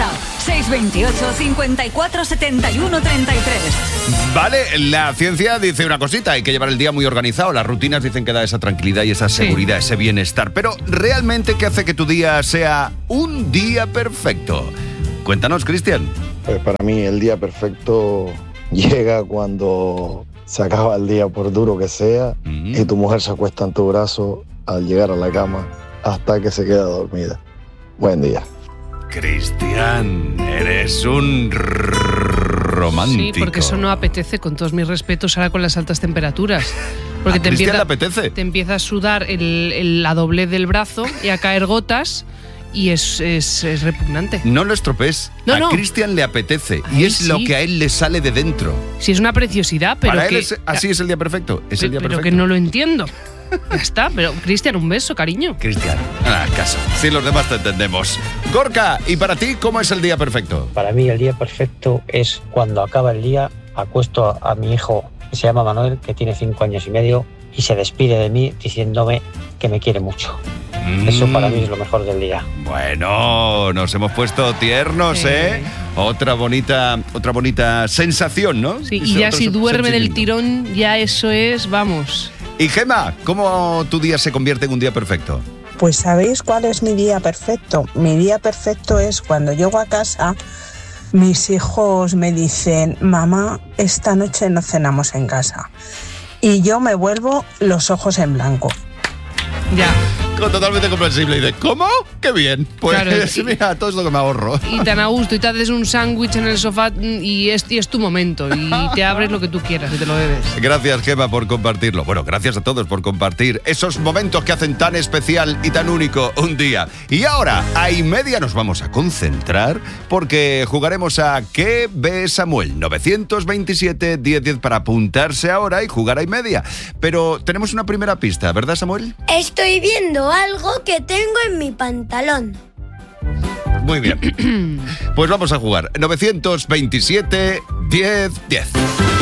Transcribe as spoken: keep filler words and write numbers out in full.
WhatsApp seis dos ocho, cinco cuatro, siete uno tres tres. Vale, la ciencia dice una cosita, hay que llevar el día muy organizado. Las rutinas dicen que da esa tranquilidad y esa seguridad, sí. ese bienestar. Pero, ¿realmente qué hace que tu día sea un día perfecto? Cuéntanos, Cristian. Pues para mí el día perfecto llega cuando se acaba el día, por duro que sea, mm. y tu mujer se acuesta en tu brazo al llegar a la cama hasta que se queda dormida. Buen día. Cristian, eres un romántico. Sí, porque eso no apetece, con todos mis respetos, ahora con las altas temperaturas. Porque ¿A te Cristian empieza, le apetece? Te empieza a sudar el, el, la doblez del brazo y a caer gotas y es, es, es repugnante. No lo estropees. No, a no. Cristian le apetece A y él es sí. lo que a él le sale de dentro. Sí, es una preciosidad, pero Para que... él es, así es el día perfecto. Es el día pero perfecto. que no lo entiendo. Ya está, pero Cristian, un beso, cariño. Cristian, ah, caso. Si los demás te entendemos. Gorka, ¿y para ti cómo es el día perfecto? Para mí el día perfecto es cuando acaba el día, acuesto a, a mi hijo, que se llama Manuel, que tiene cinco años y medio, y se despide de mí diciéndome que me quiere mucho. Mm. Eso para mí es lo mejor del día. Bueno, nos hemos puesto tiernos, sí. ¿eh? Otra bonita, otra bonita sensación, ¿no? Sí, y ya si duerme del tirón, ya eso es, vamos... Y Gemma, ¿cómo tu día se convierte en un día perfecto? Pues ¿sabéis cuál es mi día perfecto? Mi día perfecto es cuando llego a casa, mis hijos me dicen, mamá, esta noche no cenamos en casa. Y yo me vuelvo los ojos en blanco. Ya. Totalmente comprensible. Y de, ¿cómo? ¡Qué bien! Pues claro, y, mira, todo es lo que me ahorro. Y tan a gusto, y te haces un sándwich en el sofá y es, y es tu momento. Y te abres lo que tú quieras y te lo bebes. Gracias, Gemma, por compartirlo. Bueno, gracias a todos por compartir esos momentos que hacen tan especial y tan único un día. Y ahora, a y media nos vamos a concentrar porque jugaremos a ¿Qué ve Samuel? nueve dos siete, diez diez para apuntarse ahora y jugar a y media. Pero tenemos una primera pista, ¿verdad, Samuel? Estoy viendo algo que tengo en mi pantalón. Muy bien. Pues vamos a jugar. nueve dos siete, diez diez.